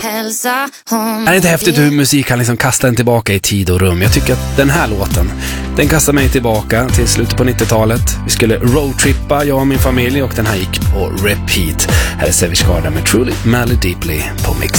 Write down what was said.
Är det inte häftigt hur musik kan liksom kasta en tillbaka i tid och rum? Jag tycker att den här låten, den kastar mig tillbaka till slutet på 90-talet. Vi skulle roadtrippa, jag och min familj, och den här gick på repeat. Här är Savage Garden med Truly Madly Deeply på Mix.